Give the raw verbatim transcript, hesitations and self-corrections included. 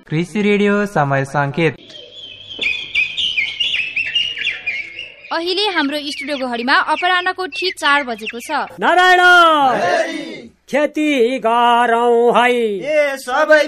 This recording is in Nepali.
कृषि रेडियो समय संकेत। अहिले हाम्रो स्टुडियोको घडीमा अपराह्नको ठीक चार बजेको छ। नारायण खेती गरौँ है ए सबै